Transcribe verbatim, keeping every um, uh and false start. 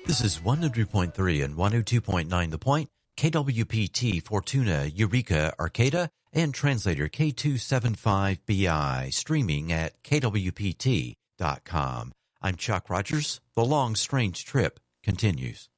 This is one oh three point three and one oh two point nine The Point, K W P T Fortuna, Eureka, Arcata, and translator K two seventy-five B I, streaming at K W P T dot com. I'm Chuck Rogers. The long, strange trip continues.